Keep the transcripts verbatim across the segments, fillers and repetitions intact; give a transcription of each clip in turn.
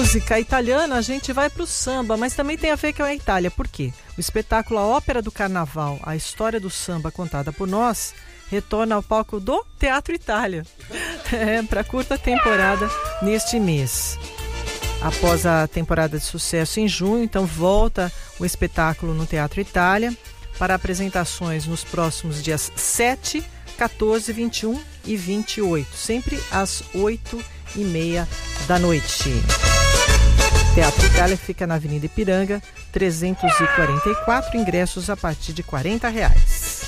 música italiana, a gente vai para o samba, mas também tem a ver com a Itália. Por quê? O espetáculo A Ópera do Carnaval, a história do samba contada por nós, retorna ao palco do Teatro Itália, é, para curta temporada neste mês. Após a temporada de sucesso em junho, então volta o espetáculo no Teatro Itália para apresentações nos próximos dias sete, quatorze, vinte e um e vinte e oito, sempre às oito e meia da noite. Teatro Itália fica na Avenida Ipiranga, trezentos e quarenta e quatro, ingressos a partir de quarenta reais.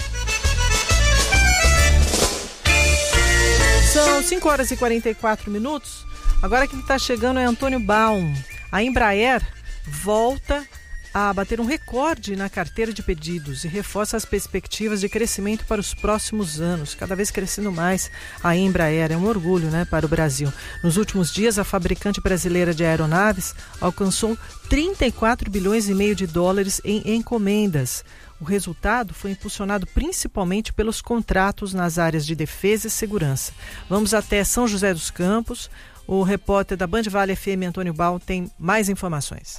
São cinco horas e quarenta e quatro minutos. Agora quem está chegando é Antônio Baum. A Embraer volta a bater um recorde na carteira de pedidos e reforça as perspectivas de crescimento para os próximos anos, cada vez crescendo mais. A Embraer é um orgulho, né, para o Brasil. Nos últimos dias, a fabricante brasileira de aeronaves alcançou trinta e quatro bilhões e meio de dólares em encomendas. O resultado foi impulsionado principalmente pelos contratos nas áreas de defesa e segurança. Vamos até São José dos Campos. O repórter da Band Vale F M, Antônio Baum, tem mais informações.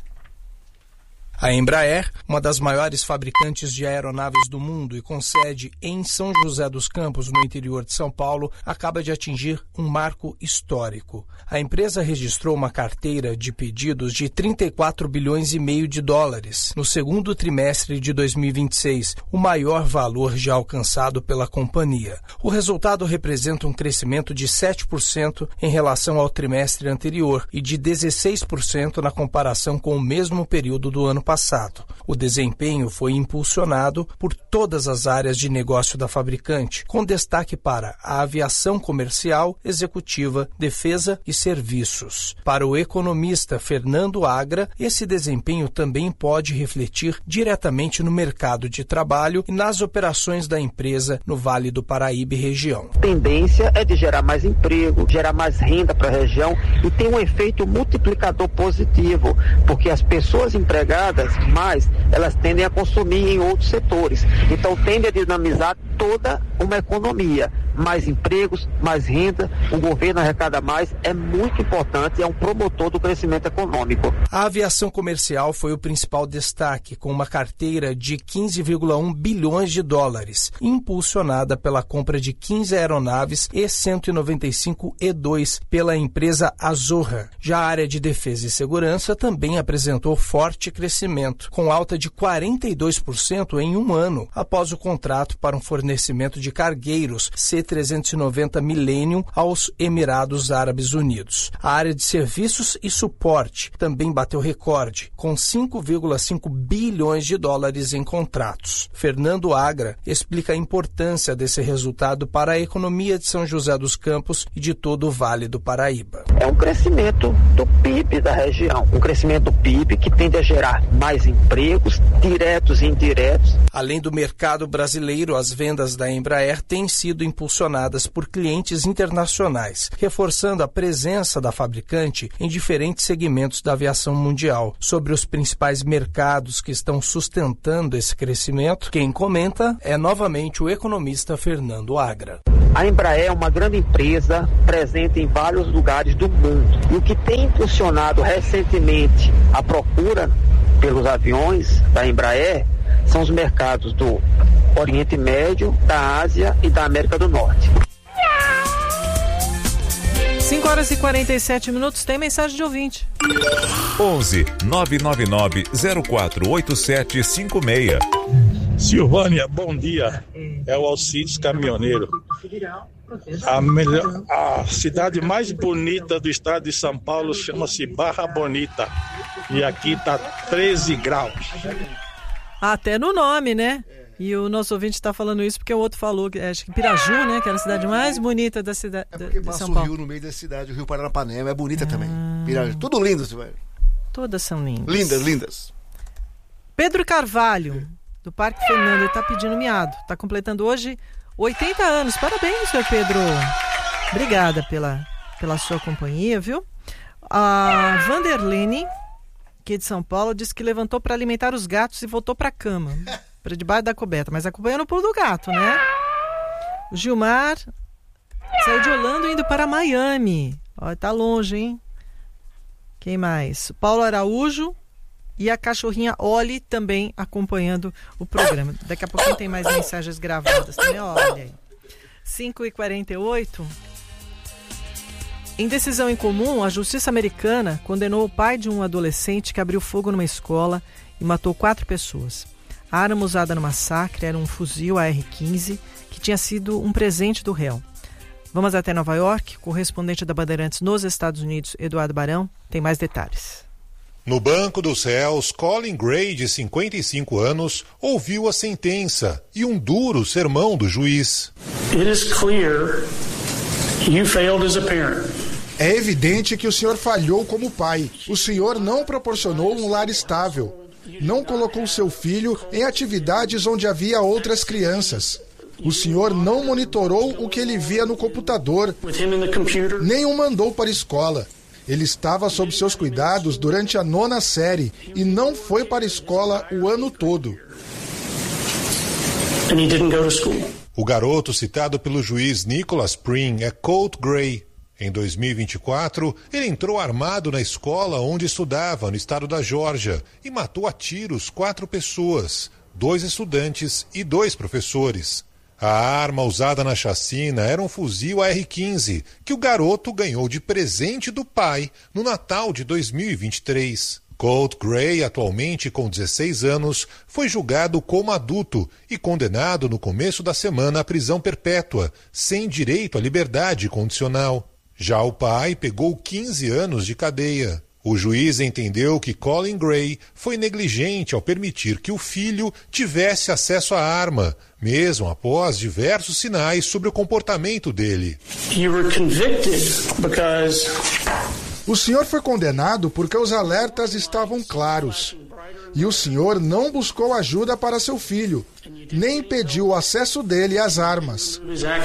A Embraer, uma das maiores fabricantes de aeronaves do mundo e com sede em São José dos Campos, no interior de São Paulo, acaba de atingir um marco histórico. A empresa registrou uma carteira de pedidos de trinta e quatro bilhões e meio de dólares no segundo trimestre de dois mil e vinte e seis, o maior valor já alcançado pela companhia. O resultado representa um crescimento de sete por cento em relação ao trimestre anterior e de dezesseis por cento na comparação com o mesmo período do ano passado. O desempenho foi impulsionado por todas as áreas de negócio da fabricante, com destaque para a aviação comercial, executiva, defesa e serviços. Para o economista Fernando Agra, esse desempenho também pode refletir diretamente no mercado de trabalho e nas operações da empresa no Vale do Paraíba e região. A tendência é de gerar mais emprego, gerar mais renda para a região e tem um efeito multiplicador positivo, porque as pessoas empregadas mais, elas tendem a consumir em outros setores. Então tende a dinamizar toda uma economia. Mais empregos, mais renda, o governo arrecada mais, é muito importante, é um promotor do crescimento econômico. A aviação comercial foi o principal destaque, com uma carteira de quinze vírgula um bilhões de dólares, impulsionada pela compra de quinze aeronaves E cento e noventa e cinco E dois pela empresa Azorra. Já a área de defesa e segurança também apresentou forte crescimento, com alta de quarenta e dois por cento em um ano, após o contrato para um fornecimento de cargueiros C trezentos e noventa Millennium aos Emirados Árabes Unidos. A área de serviços e suporte também bateu recorde, com cinco vírgula cinco bilhões de dólares em contratos. Fernando Agra explica a importância desse resultado para a economia de São José dos Campos e de todo o Vale do Paraíba. É um crescimento do P I B da região, um crescimento do P I B que tende a gerar mais empregos, diretos e indiretos. Além do mercado brasileiro, as vendas da Embraer têm sido impulsionadas por clientes internacionais, reforçando a presença da fabricante em diferentes segmentos da aviação mundial. Sobre os principais mercados que estão sustentando esse crescimento, quem comenta é novamente o economista Fernando Agra. A Embraer é uma grande empresa presente em vários lugares do mundo. E o que tem impulsionado recentemente a procura pelos aviões da Embraer são os mercados do Oriente Médio, da Ásia e da América do Norte. cinco horas e quarenta e sete minutos, tem mensagem de ouvinte. onze nove nove nove zero quatro oito sete cinco seis. Silvânia, bom dia. É o Alcides Caminhoneiro. A, melhor, a cidade mais bonita do estado de São Paulo chama-se Barra Bonita. E aqui está treze graus. Até no nome, né? E o nosso ouvinte está falando isso porque o outro falou, acho que Piraju, né? Que era a cidade mais bonita da cidade é porque de passa São o Paulo. rio no meio da cidade, o rio Paranapanema, é bonita ah. também. Piraju, tudo lindo, velho. Todas são lindas. Lindas, lindas. Pedro Carvalho, do Parque Fernando, ele está pedindo miado. Está completando hoje oitenta anos. Parabéns, senhor Pedro. Obrigada pela, pela sua companhia, viu? A Vanderlene, que é de São Paulo, disse que levantou para alimentar os gatos e voltou para a cama, para debaixo da coberta, mas acompanhando o pulo do gato, né? O Gilmar saiu de Orlando indo para Miami. Ó, tá longe, hein? Quem mais? Paulo Araújo e a cachorrinha Oli também acompanhando o programa. Daqui a pouquinho tem mais mensagens gravadas também. Olha aí. cinco e quarenta e oito. Em decisão incomum, a justiça americana condenou o pai de um adolescente que abriu fogo numa escola e matou quatro pessoas. A arma usada no massacre era um fuzil A R quinze que tinha sido um presente do réu. Vamos até Nova York. O correspondente da Bandeirantes nos Estados Unidos, Eduardo Barão, tem mais detalhes. No banco dos réus, Colin Gray, de cinquenta e cinco anos, ouviu a sentença e um duro sermão do juiz. It is clear you failed as a parent. É evidente que o senhor falhou como pai. O senhor não proporcionou um lar estável. Não colocou seu filho em atividades onde havia outras crianças. O senhor não monitorou o que ele via no computador, nem o mandou para a escola. Ele estava sob seus cuidados durante a nona série e não foi para a escola o ano todo. O garoto citado pelo juiz Nicholas Spring é Colt Gray. Em dois mil e vinte e quatro, ele entrou armado na escola onde estudava, no estado da Geórgia, e matou a tiros quatro pessoas, dois estudantes e dois professores. A arma usada na chacina era um fuzil A R quinze, que o garoto ganhou de presente do pai no Natal de dois mil e vinte e três. Colt Gray, atualmente com dezesseis anos, foi julgado como adulto e condenado no começo da semana à prisão perpétua, sem direito à liberdade condicional. Já o pai pegou quinze anos de cadeia. O juiz entendeu que Colin Gray foi negligente ao permitir que o filho tivesse acesso à arma, mesmo após diversos sinais sobre o comportamento dele. You were convicted because... O senhor foi condenado porque os alertas estavam claros. E o senhor não buscou ajuda para seu filho, nem impediu o acesso dele às armas.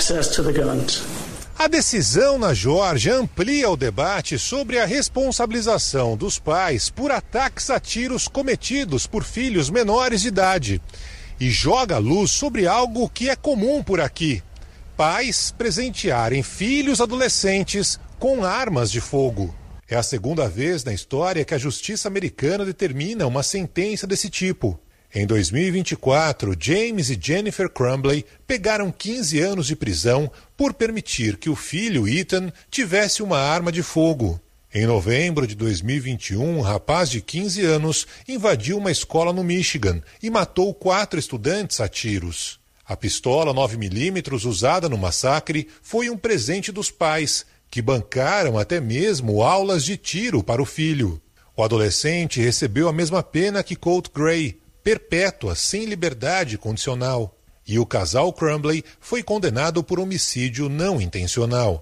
A decisão na Geórgia amplia o debate sobre a responsabilização dos pais por ataques a tiros cometidos por filhos menores de idade e joga luz sobre algo que é comum por aqui: pais presentearem filhos adolescentes com armas de fogo. É a segunda vez na história que a justiça americana determina uma sentença desse tipo. Em dois mil e vinte e quatro, James e Jennifer Crumbley pegaram quinze anos de prisão por permitir que o filho Ethan tivesse uma arma de fogo. Em novembro de dois mil e vinte e um, um rapaz de quinze anos invadiu uma escola no Michigan e matou quatro estudantes a tiros. A pistola nove milímetros usada no massacre foi um presente dos pais, que bancaram até mesmo aulas de tiro para o filho. O adolescente recebeu a mesma pena que Colt Gray, perpétua, sem liberdade condicional. E o casal Crumbley foi condenado por homicídio não intencional.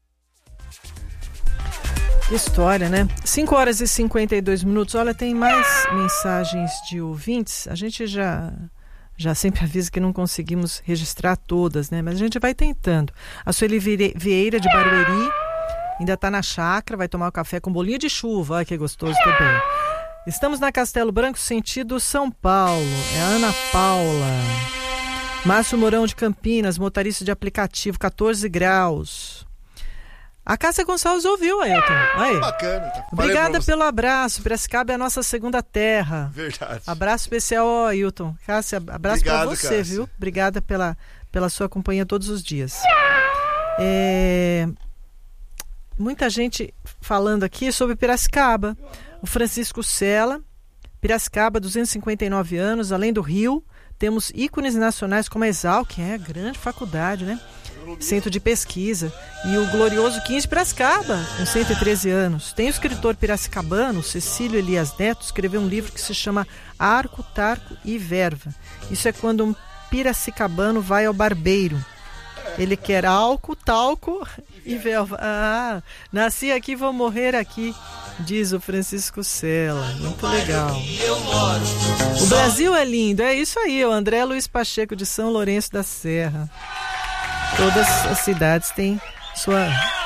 Que história, né? cinco horas e cinquenta e dois minutos. Olha, tem mais mensagens de ouvintes. A gente já, já sempre avisa que não conseguimos registrar todas, né? Mas a gente vai tentando. A Sueli Vieira, de Barueri, ainda está na chácara, vai tomar o café com bolinho de chuva. Olha que gostoso também. Estamos na Castelo Branco, sentido São Paulo. É a Ana Paula. Márcio Mourão, de Campinas, motorista de aplicativo, catorze graus. A Cássia Gonçalves ouviu, Ailton. Aí. Bacana. Tá. Obrigada pelo abraço. Piracicaba é a nossa segunda terra. Verdade. Abraço especial ao Ailton. Cássia, abraço para você, Cássia. Viu? Obrigada pela, pela sua companhia todos os dias. É... Muita gente falando aqui sobre Piracicaba. O Francisco Sela, Piracicaba, duzentos e cinquenta e nove anos, além do Rio, temos ícones nacionais como a Exalc, que é grande faculdade, né? Centro de pesquisa. E o glorioso quinze de Piracicaba, com cento e treze anos. Tem o escritor piracicabano, Cecílio Elias Neto, escreveu um livro que se chama Arco, Tarco e Verva. Isso é quando um piracicabano vai ao barbeiro. Ele quer álcool, talco e verva. Ah, nasci aqui, vou morrer aqui, diz o Francisco Sela. Muito legal. O Brasil é lindo, é isso aí. O André Luiz Pacheco, de São Lourenço da Serra. Todas as cidades têm sua